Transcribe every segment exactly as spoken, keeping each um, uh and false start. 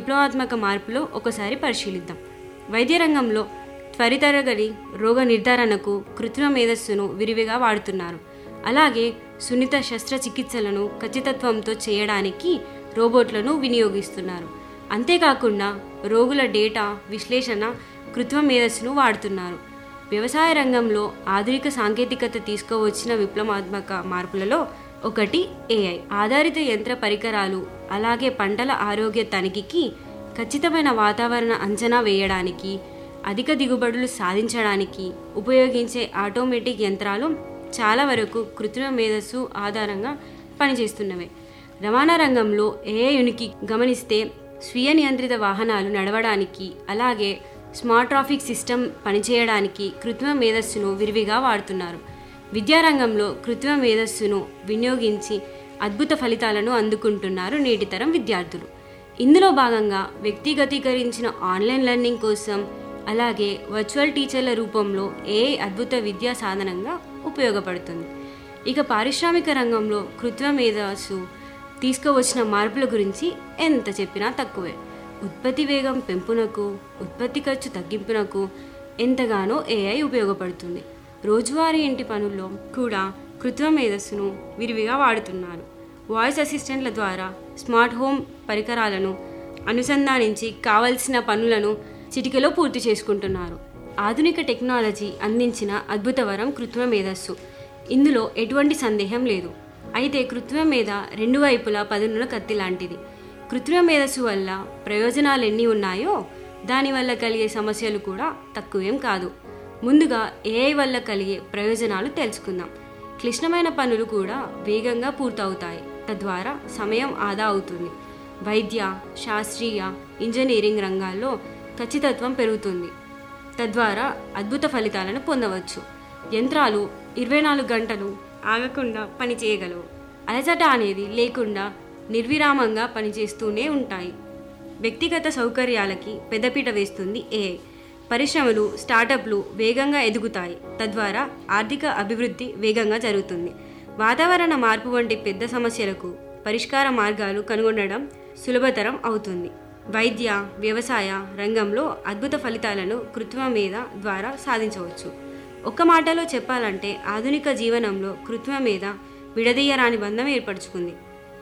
విప్లవాత్మక మార్పులో ఒకసారి పరిశీలిద్దాం. వైద్య రంగంలో త్వరితగతి రోగ నిర్ధారణకు కృత్రిమ మేధస్సును విరివిగా వాడుతున్నారు. అలాగే సున్నిత శస్త్రచికిత్సలను ఖచ్చితత్వంతో చేయడానికి రోబోట్లను వినియోగిస్తున్నారు. అంతేకాకుండా రోగుల డేటా విశ్లేషణ కృత్రిమ మేధస్సును వాడుతున్నారు. వ్యవసాయ రంగంలో ఆధునిక సాంకేతికత తీసుకువచ్చిన విప్లవాత్మక మార్పులలో ఒకటి ఏఐ ఆధారిత యంత్ర పరికరాలు. అలాగే పంటల ఆరోగ్య తనిఖీకి, ఖచ్చితమైన వాతావరణ అంచనా వేయడానికి, అధిక దిగుబడులు సాధించడానికి ఉపయోగించే ఆటోమేటిక్ యంత్రాలు చాలా వరకు కృత్రిమ మేధస్సు ఆధారంగా పనిచేస్తున్నవే. రవాణా రంగంలో ఏఐ ఉనికి గమనిస్తే స్వీయ నియంత్రిత వాహనాలు నడవడానికి, అలాగే స్మార్ట్ ట్రాఫిక్ సిస్టమ్ పనిచేయడానికి కృత్రిమ మేధస్సును విరివిగా వాడుతున్నారు. విద్యారంగంలో కృత్రిమ మేధస్సును వినియోగించి అద్భుత ఫలితాలను అందుకుంటున్నారు నేటి తరం విద్యార్థులు. ఇందులో భాగంగా వ్యక్తిగతీకరించిన ఆన్లైన్ లెర్నింగ్ కోసం, అలాగే వర్చువల్ టీచర్ల రూపంలో ఏఐ అద్భుత విద్యా సాధనంగా ఉపయోగపడుతుంది. ఇక పారిశ్రామిక రంగంలో కృత్రిమ మేధస్సు తీసుకువచ్చిన మార్పుల గురించి ఎంత చెప్పినా తక్కువే. ఉత్పత్తి వేగం పెంపునకు, ఉత్పత్తి ఖర్చు తగ్గింపునకు ఎంతగానో ఏఐ ఉపయోగపడుతుంది. రోజువారీ ఇంటి పనుల్లో కూడా కృత్రిమ మేధస్సును విరివిగా వాడుతున్నారు. వాయిస్ అసిస్టెంట్ల ద్వారా స్మార్ట్ హోమ్ పరికరాలను అనుసంధానించి కావలసిన పనులను చిటికెలో పూర్తి చేసుకుంటున్నారు. ఆధునిక టెక్నాలజీ అందించిన అద్భుత వరం కృత్రిమ మేధస్సు. ఇందులో ఎటువంటి సందేహం లేదు. అయితే కృత్రిమ మేధ రెండు వైపులా పదునున్న కత్తి లాంటిది. కృత్రిమ మేధస్సు వల్ల ప్రయోజనాలు ఎన్ని ఉన్నాయో దానివల్ల కలిగే సమస్యలు కూడా తక్కువేం కాదు. ముందుగా ఏఐ వల్ల కలిగే ప్రయోజనాలు తెలుసుకుందాం. క్లిష్టమైన పనులు కూడా వేగంగా పూర్తవుతాయి. తద్వారా సమయం ఆదా అవుతుంది. వైద్య, శాస్త్రీయ, ఇంజనీరింగ్ రంగాల్లో ఖచ్చితత్వం పెరుగుతుంది. తద్వారా అద్భుత ఫలితాలను పొందవచ్చు. యంత్రాలు ఇరవై నాలుగు గంటలు ఆగకుండా పనిచేయగలవు. అలసట అనేది లేకుండా నిర్విరామంగా పనిచేస్తూనే ఉంటాయి. వ్యక్తిగత సౌకర్యాలకి పెద్దపీట వేస్తుంది ఏఐ. పరిశ్రమలు, స్టార్టప్లు వేగంగా ఎదుగుతాయి. తద్వారా ఆర్థిక అభివృద్ధి వేగంగా జరుగుతుంది. వాతావరణ మార్పు వంటి పెద్ద సమస్యలకు పరిష్కార మార్గాలు కనుగొనడం సులభతరం అవుతుంది. వైద్య, వ్యవసాయ రంగంలో అద్భుత ఫలితాలను కృత్రిమ మేధ ద్వారా సాధించవచ్చు. ఒక్క మాటలో చెప్పాలంటే ఆధునిక జీవనంలో కృత్రిమ మేధ విడదీయరాని బంధం ఏర్పరచుకుంది.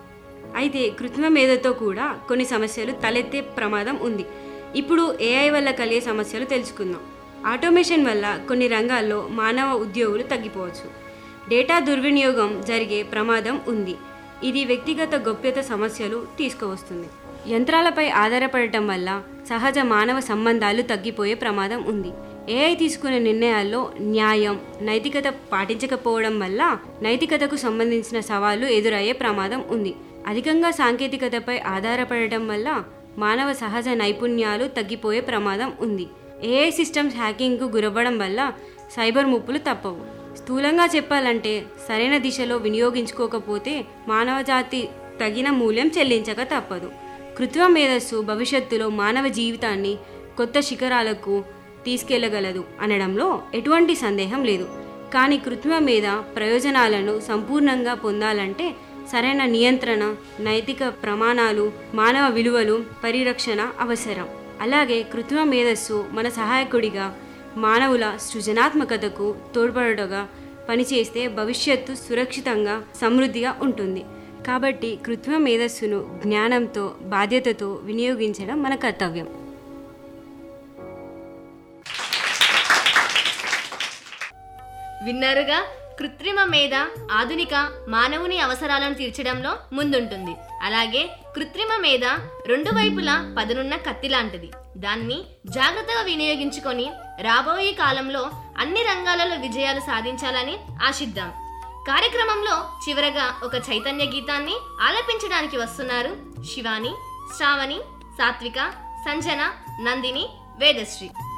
అయితే కృత్రిమ మేధతో కూడా కొన్ని సమస్యలు తలెత్తే ప్రమాదం ఉంది. ఇప్పుడు ఏఐ వల్ల కలిగే సమస్యలు తెలుసుకుందాం. ఆటోమేషన్ వల్ల కొన్ని రంగాల్లో మానవ ఉద్యోగులు తగ్గిపోవచ్చు. డేటా దుర్వినియోగం జరిగే ప్రమాదం ఉంది. ఇది వ్యక్తిగత గోప్యత సమస్యలు తీసుకువస్తుంది. యంత్రాలపై ఆధారపడటం వల్ల సహజ మానవ సంబంధాలు తగ్గిపోయే ప్రమాదం ఉంది. ఏఐ తీసుకునే నిర్ణయాల్లో న్యాయం, నైతికత పాటించకపోవడం వల్ల నైతికతకు సంబంధించిన సవాళ్లు ఎదురయ్యే ప్రమాదం ఉంది. అధికంగా సాంకేతికతపై ఆధారపడటం వల్ల మానవ సహజ నైపుణ్యాలు తగ్గిపోయే ప్రమాదం ఉంది. ఏఐ సిస్టమ్స్ హ్యాకింగ్కు గురవ్వడం వల్ల సైబర్ ముప్పులు తప్పవు. స్థూలంగా చెప్పాలంటే సరైన దిశలో వినియోగించుకోకపోతే మానవజాతి తగిన మూల్యం చెల్లించక తప్పదు. కృత్రిమ మేధస్సు భవిష్యత్తులో మానవ జీవితాన్ని కొత్త శిఖరాలకు తీసుకెళ్లగలదు అనడంలో ఎటువంటి సందేహం లేదు. కానీ కృత్రిమ మేధ ప్రయోజనాలను సంపూర్ణంగా పొందాలంటే సరైన నియంత్రణ, నైతిక ప్రమాణాలు, మానవ విలువలు పరిరక్షణ అవసరం. అలాగే కృత్రిమ మేధస్సు మన సహాయకుడిగా మానవుల సృజనాత్మకతకు తోడ్పడగా పనిచేస్తే భవిష్యత్తు సురక్షితంగా, సమృద్ధిగా ఉంటుంది. కాబట్టి కృత్రిమ మేధస్సును జ్ఞానంతో, బాధ్యతతో వినియోగించడం మన కర్తవ్యం. విన్నారుగా, కృత్రిమ మేధ ఆధునిక మానవుని అవసరాలను తీర్చడంలో ముందుంటుంది. అలాగే కృత్రిమ మేధ రెండు వైపులా పదునున్న కత్తి లాంటిది. దాన్ని జాగ్రత్తగా వినియోగించుకొని రాబోయే కాలంలో అన్ని రంగాలలో విజయాలు సాధించాలని ఆశిద్దాం. కార్యక్రమంలో చివరగా ఒక చైతన్య గీతాన్ని ఆలపించడానికి వస్తున్నారు శివాని, శ్రావణి, సాత్విక, సంజన, నందిని, వేదశ్రీ.